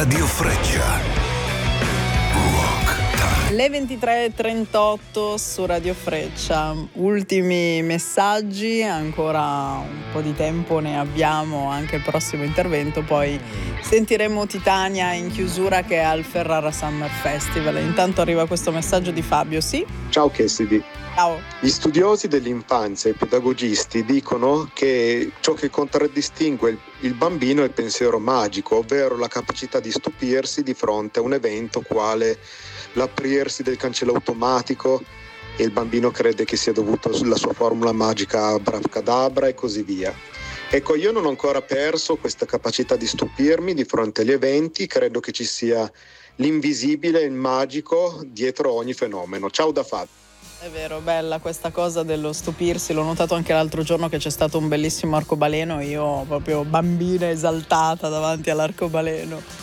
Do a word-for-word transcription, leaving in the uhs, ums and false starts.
Radio Freccia. Le ventitré e trentotto su Radio Freccia, ultimi messaggi, ancora un po' di tempo ne abbiamo, anche il prossimo intervento, poi sentiremo Titania in chiusura che è al Ferrara Summer Festival. Intanto arriva questo messaggio di Fabio, sì? Ciao Cassidy. Ciao. Gli studiosi dell'infanzia e i pedagogisti dicono che ciò che contraddistingue il, il bambino è il pensiero magico, ovvero la capacità di stupirsi di fronte a un evento quale l'aprirsi del cancello automatico e il bambino crede che sia dovuto alla sua formula magica abracadabra e così via. Ecco, io non ho ancora perso questa capacità di stupirmi di fronte agli eventi, credo che ci sia l'invisibile, il magico dietro ogni fenomeno. Ciao da Fabio. È vero, bella questa cosa dello stupirsi, l'ho notato anche l'altro giorno che c'è stato un bellissimo arcobaleno, io proprio bambina esaltata davanti all'arcobaleno.